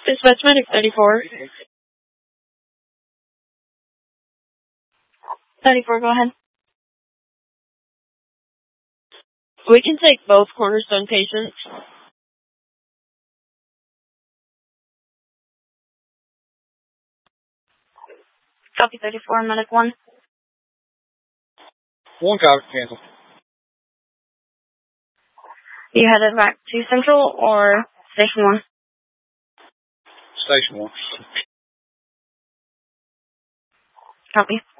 Dispatch medic 34. 34, go ahead. We can take both Cornerstone patients. Copy 34, medic 1. One copy, cancel. You headed back to Central or Station 1? Station 1. Copy.